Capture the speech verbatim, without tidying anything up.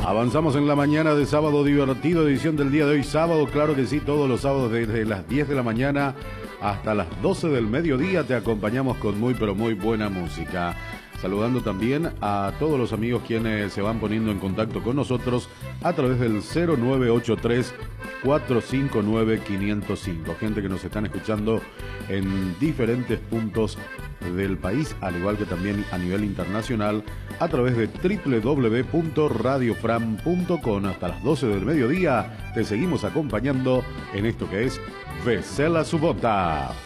Avanzamos en la mañana de sábado divertido, edición del día de hoy, sábado, claro que sí, todos los sábados desde las diez de la mañana hasta las doce del mediodía te acompañamos con muy pero muy buena música. Saludando también a todos los amigos quienes se van poniendo en contacto con nosotros a través del cero nueve ocho tres, cuatro cinco nueve, cinco cero cinco. Gente que nos están escuchando en diferentes puntos del país, al igual que también a nivel internacional, a través de doble u doble u doble u punto radio fram punto com. Hasta las doce del mediodía te seguimos acompañando en esto que es Vesela Subota.